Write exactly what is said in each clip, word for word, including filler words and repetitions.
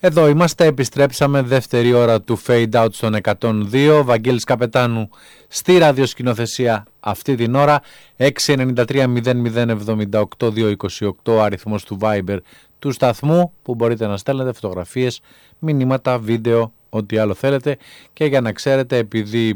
Εδώ είμαστε, επιστρέψαμε, δεύτερη ώρα του Fade Out στον εκατόν δύο. Βαγγέλης Καπετάνου στη ραδιοσκηνοθεσία αυτή την ώρα. Έξι εννιά τρία μηδέν μηδέν εβδομήντα οκτώ διακόσια είκοσι οκτώ αριθμός του Viber του σταθμού, που μπορείτε να στέλνετε φωτογραφίες, μηνύματα, βίντεο, ό,τι άλλο θέλετε. Και για να ξέρετε, επειδή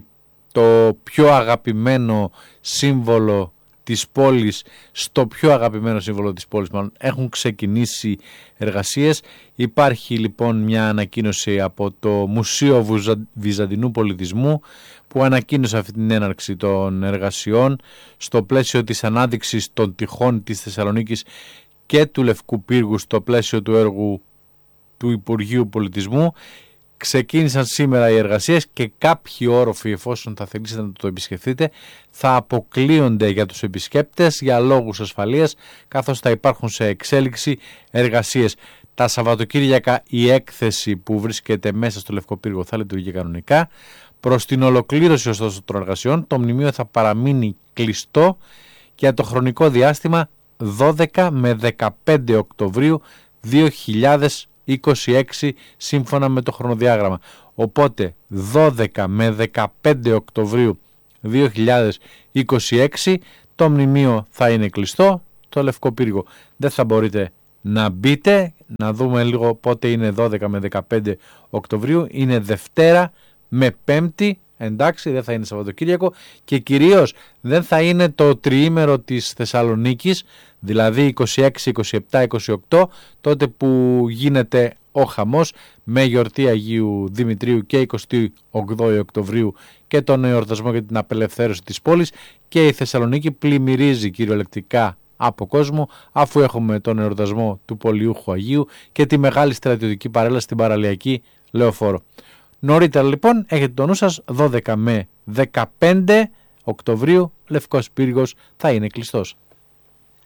το πιο αγαπημένο σύμβολο της πόλης, στο πιο αγαπημένο σύμβολο της πόλης μάλλον, έχουν ξεκινήσει εργασίες. Υπάρχει λοιπόν μια ανακοίνωση από το Μουσείο Βυζαντινού Πολιτισμού, που ανακοίνωσε αυτή την έναρξη των εργασιών στο πλαίσιο της ανάδειξης των τυχών της Θεσσαλονίκης και του Λευκού Πύργου, στο πλαίσιο του έργου του Υπουργείου Πολιτισμού. Ξεκίνησαν σήμερα οι εργασίες και κάποιοι όροφοι, εφόσον θα θελήσετε να το επισκεφτείτε, θα αποκλείονται για τους επισκέπτες για λόγους ασφαλείας, καθώς θα υπάρχουν σε εξέλιξη εργασίες. Τα Σαββατοκύριακα η έκθεση που βρίσκεται μέσα στο Λευκό Πύργο θα λειτουργεί κανονικά. Προς την ολοκλήρωση ωστόσο των εργασιών, το μνημείο θα παραμείνει κλειστό για το χρονικό διάστημα δώδεκα με δεκαπέντε Οκτωβρίου δύο χιλιάδες είκοσι έξι σύμφωνα με το χρονοδιάγραμμα. Οπότε δώδεκα με δεκαπέντε Οκτωβρίου δύο χιλιάδες είκοσι έξι το μνημείο θα είναι κλειστό, το Λευκό Πύργο δεν θα μπορείτε να μπείτε. Να δούμε λίγο πότε είναι δώδεκα με δεκαπέντε Οκτωβρίου, είναι Δευτέρα με Πέμπτη, εντάξει, δεν θα είναι Σαββατοκύριακο, και κυρίως δεν θα είναι το τριήμερο της Θεσσαλονίκης, δηλαδή είκοσι έξι, είκοσι επτά, είκοσι οκτώ, τότε που γίνεται ο χαμός με γιορτή Αγίου Δημητρίου και εικοστή όγδοη Οκτωβρίου και τον εορτασμό για την απελευθέρωση της πόλης, και η Θεσσαλονίκη πλημμυρίζει κυριολεκτικά από κόσμο, αφού έχουμε τον εορτασμό του Πολιούχου Αγίου και τη μεγάλη στρατιωτική παρέλαση στην παραλιακή Λεωφόρο. Νωρίτερα λοιπόν έχετε το νου σας, δώδεκα με δεκαπέντε Οκτωβρίου Λευκός Πύργος θα είναι κλειστός.